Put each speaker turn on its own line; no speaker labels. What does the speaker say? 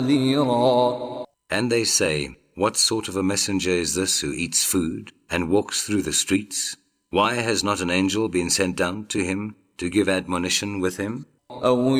نذيرا.
And they say, what sort of a messenger is this who eats food and walks through the streets? Why has not an angel been sent down to him to give admonition with him?
أو